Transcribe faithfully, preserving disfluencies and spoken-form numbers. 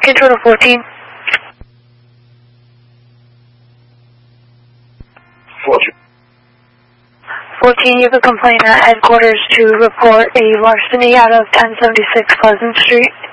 Control to fourteen. fourteen. fourteen, you have a complaint at headquarters to report a larceny out of ten seventy-six Pleasant Street.